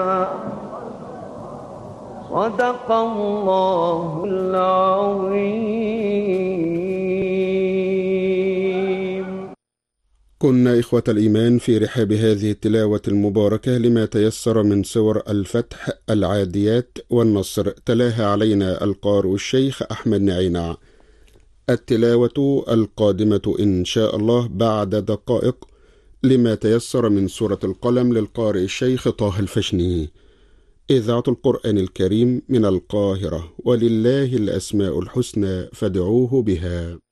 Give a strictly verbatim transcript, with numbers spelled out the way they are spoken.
صدق الله العظيم. كنا إخوة الإيمان في رحاب هذه التلاوة المباركة لما تيسر من سور الفتح، العاديات والنصر، تلاها علينا القارئ الشيخ أحمد نعينع. التلاوة القادمة إن شاء الله بعد دقائق لما تيسر من سورة القلم للقارئ الشيخ طه الفشني. إذاعة القرآن الكريم من القاهرة، ولله الأسماء الحسنى فادعوه بها.